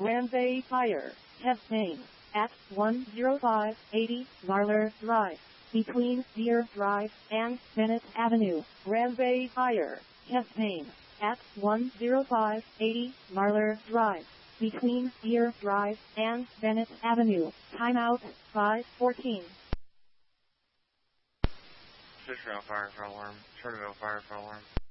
Granby Fire has name at 10580 Marler Drive, between Deer Drive and Bennett Avenue. Granby Fire has name at 10580 Marler Drive, between Deer Drive and Bennett Avenue. Timeout 5:14. Citronelle fire alarm. Citronelle fire alarm.